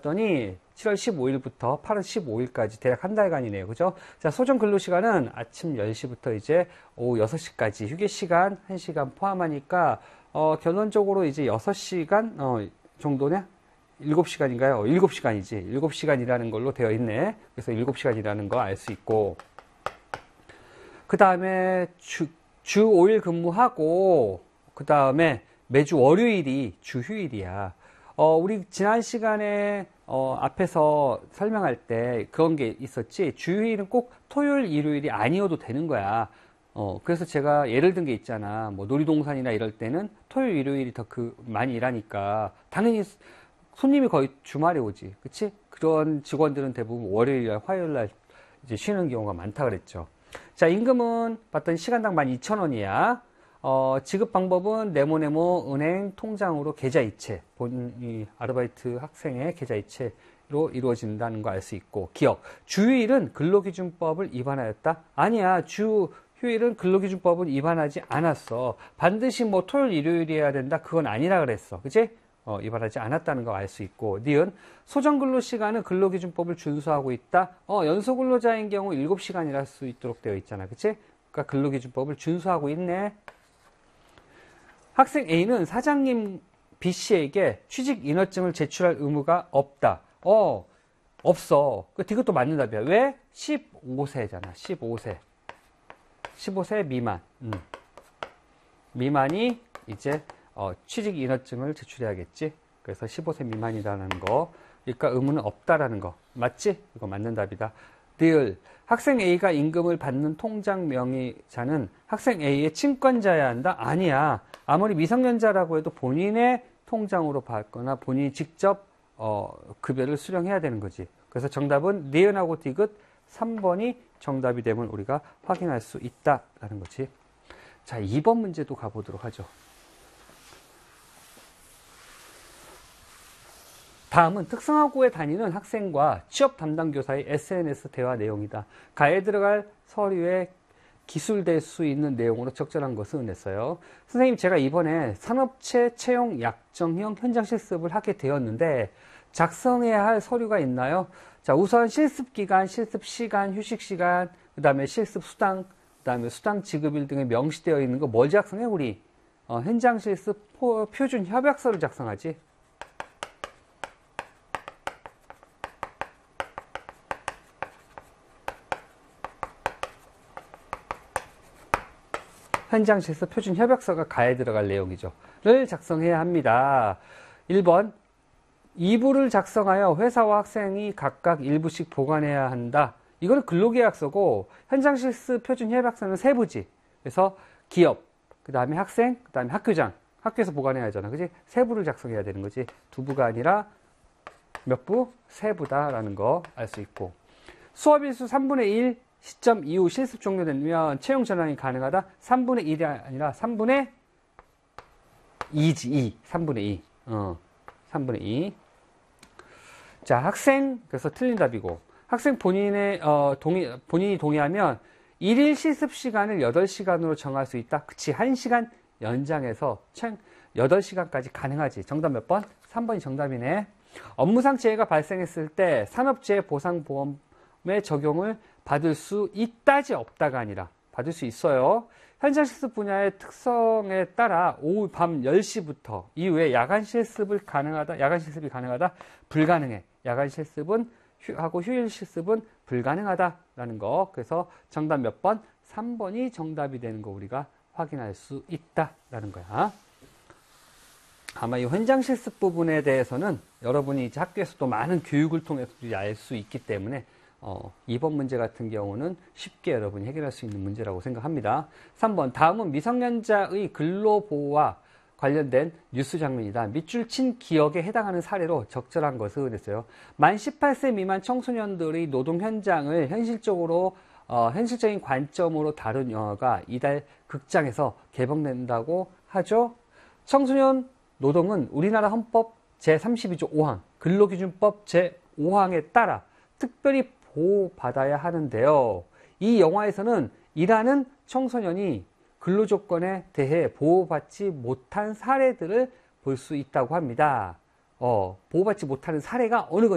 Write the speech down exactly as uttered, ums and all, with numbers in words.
봤더니 칠월 십오일부터 팔월 십오일까지 대략 한 달간이네요. 그죠? 자, 소정 근로시간은 아침 열 시부터 이제 오후 여섯 시까지 휴게 시간 한 시간 포함하니까 어, 결론적으로 이제 여섯 시간 어, 정도네? 일곱 시간인가요? 어, 일곱 시간이지. 일곱 시간이라는 걸로 되어 있네. 그래서 일곱 시간이라는 거 알 수 있고. 그 다음에 주, 주 오 일 근무하고, 그 다음에 매주 월요일이 주 휴일이야. 어, 우리 지난 시간에, 어, 앞에서 설명할 때 그런 게 있었지. 주 휴일은 꼭 토요일, 일요일이 아니어도 되는 거야. 어, 그래서 제가 예를 든 게 있잖아. 뭐 놀이동산이나 이럴 때는 토요일, 일요일이 더 그, 많이 일하니까. 당연히 손님이 거의 주말에 오지. 그치? 그런 직원들은 대부분 월요일, 화요일 날 이제 쉬는 경우가 많다 그랬죠. 자, 임금은 봤더니 시간당 만 이천 원이야. 어, 지급 방법은 네모네모 은행 통장으로 계좌이체, 본, 이 아르바이트 학생의 계좌이체로 이루어진다는 거 알 수 있고, 기억. 주휴일은 근로기준법을 위반하였다? 아니야. 주 휴일은 근로기준법을 위반하지 않았어. 반드시 뭐 토요일, 일요일이어야 된다? 그건 아니라 그랬어. 그치? 어, 위반하지 않았다는 거 알 수 있고, 니은 소정근로시간은 근로기준법을 준수하고 있다. 어, 연소근로자인 경우 일곱 시간 일할 수 있도록 되어 있잖아. 그치? 그러니까 근로기준법을 준수하고 있네. 학생 A는 사장님 B씨에게 취직인허증을 제출할 의무가 없다. 어, 없어. 이것도 맞는 답이야. 왜? 십오 세잖아. 십오 세. 십오 세 미만. 음. 미만이 이제 어, 취직인허증을 제출해야겠지. 그래서 십오 세 미만이라는 거. 그러니까 의무는 없다라는 거. 맞지? 이거 맞는 답이다. 니을. 학생 A가 임금을 받는 통장 명의자는 학생 A의 친권자여야 한다? 아니야. 아무리 미성년자라고 해도 본인의 통장으로 받거나 본인이 직접 어, 급여를 수령해야 되는 거지. 그래서 정답은 니은하고 디귿 삼 번이 정답이 되면 우리가 확인할 수 있다라는 거지. 자, 이 번 문제도 가보도록 하죠. 다음은 특성화고에 다니는 학생과 취업 담당 교사의 에스엔에스 대화 내용이다. 가에 들어갈 서류에 기술될 수 있는 내용으로 적절한 것은 했어요. 선생님, 제가 이번에 산업체 채용 약정형 현장 실습을 하게 되었는데 작성해야 할 서류가 있나요? 자, 우선 실습 기간, 실습 시간, 휴식 시간, 그 다음에 실습 수당, 그 다음에 수당 지급일 등에 명시되어 있는 거 뭘 작성해 우리? 어, 현장 실습 포, 표준 협약서를 작성하지. 현장 실습 표준 협약서가 가에 들어갈 내용이죠. 를 작성해야 합니다. 일 번 이 부를 작성하여 회사와 학생이 각각 일부씩 보관해야 한다. 이거는 근로계약서고 현장 실습 표준 협약서는 세 부지. 그래서 기업, 그 다음에 학생, 그 다음에 학교장. 학교에서 보관해야 하잖아. 그지? 세 부를 작성해야 되는 거지. 두 부가 아니라 몇 부? 세 부다라는 거 알 수 있고. 수업 일수 삼분의 일 시점 이후 실습 종료되면 채용 전환이 가능하다. 삼분의 일이 아니라 삼분의 이지. 이. 삼분의 이. 어. 삼분의 이. 자, 학생. 그래서 틀린 답이고. 학생 본인의, 어, 동의, 본인이 동의하면 일일 실습 시간을 여덟 시간으로 정할 수 있다. 그치. 한 시간 연장해서 여덟 시간까지 가능하지. 정답 몇 번? 삼 번이 정답이네. 업무상 재해가 발생했을 때 산업재해보상보험의 적용을 받을 수 있다지 없다가 아니라 받을 수 있어요. 현장 실습 분야의 특성에 따라 오후 밤 열 시부터 이후에 야간 실습을 가능하다, 야간 실습이 가능하다, 불가능해. 야간 실습은 휴, 하고 휴일 실습은 불가능하다라는 거. 그래서 정답 몇 번? 삼 번이 정답이 되는 거 우리가 확인할 수 있다라는 거야. 아마 이 현장 실습 부분에 대해서는 여러분이 이제 학교에서도 많은 교육을 통해서 알 수 있기 때문에 어, 이 번 문제 같은 경우는 쉽게 여러분이 해결할 수 있는 문제라고 생각합니다. 삼 번, 다음은 미성년자의 근로보호와 관련된 뉴스 장면이다. 밑줄 친 기억에 해당하는 사례로 적절한 것을 했어요. 만 십팔 세 미만 청소년들의 노동 현장을 현실적으로 어, 현실적인 관점으로 다룬 영화가 이달 극장에서 개봉된다고 하죠. 청소년 노동은 우리나라 헌법 제삼십이 조 오 항, 근로기준법 제오 항에 따라 특별히 보호받아야 하는데요. 이 영화에서는 일하는 청소년이 근로조건에 대해 보호받지 못한 사례들을 볼 수 있다고 합니다. 어, 보호받지 못하는 사례가 어느 것